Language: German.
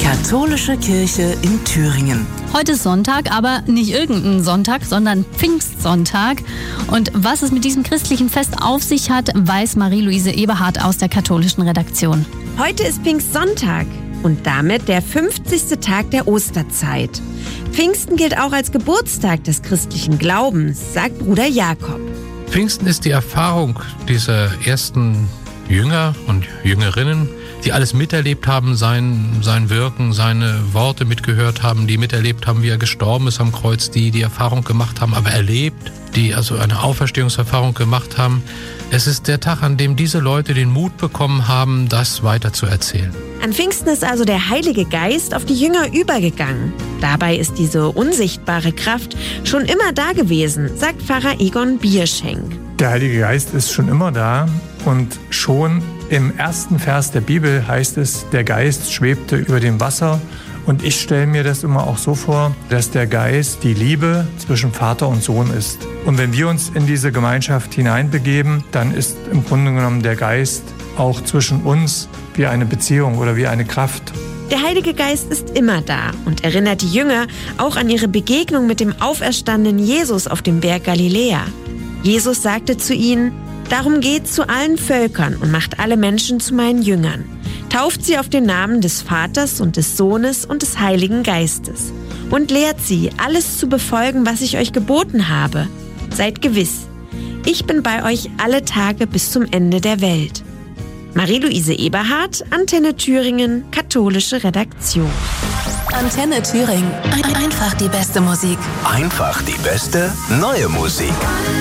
Katholische Kirche in Thüringen. Heute ist Sonntag, aber nicht irgendein Sonntag, sondern Pfingstsonntag. Und was es mit diesem christlichen Fest auf sich hat, weiß Marie-Louise Eberhardt aus der katholischen Redaktion. Heute ist Pfingstsonntag und damit der 50. Tag der Osterzeit. Pfingsten gilt auch als Geburtstag des christlichen Glaubens, sagt Bruder Jakob. Pfingsten ist die Erfahrung dieser ersten Jünger und Jüngerinnen, die alles miterlebt haben, sein Wirken, seine Worte mitgehört haben, die miterlebt haben, wie er gestorben ist am Kreuz, die Erfahrung gemacht haben, aber erlebt, die also eine Auferstehungserfahrung gemacht haben. Es ist der Tag, an dem diese Leute den Mut bekommen haben, das weiter zu erzählen. An Pfingsten ist also der Heilige Geist auf die Jünger übergegangen. Dabei ist diese unsichtbare Kraft schon immer da gewesen, sagt Pfarrer Egon Bierschenk. Der Heilige Geist ist schon immer da und schon im ersten Vers der Bibel heißt es, der Geist schwebte über dem Wasser. Und ich stelle mir das immer auch so vor, dass der Geist die Liebe zwischen Vater und Sohn ist. Und wenn wir uns in diese Gemeinschaft hineinbegeben, dann ist im Grunde genommen der Geist auch zwischen uns wie eine Beziehung oder wie eine Kraft. Der Heilige Geist ist immer da und erinnert die Jünger auch an ihre Begegnung mit dem auferstandenen Jesus auf dem Berg Galiläa. Jesus sagte zu ihnen: Darum geht zu allen Völkern und macht alle Menschen zu meinen Jüngern. Tauft sie auf den Namen des Vaters und des Sohnes und des Heiligen Geistes und lehrt sie, alles zu befolgen, was ich euch geboten habe. Seid gewiss, ich bin bei euch alle Tage bis zum Ende der Welt. Marie-Louise Eberhardt, Antenne Thüringen, katholische Redaktion. Antenne Thüringen. Einfach die beste Musik. Einfach die beste neue Musik.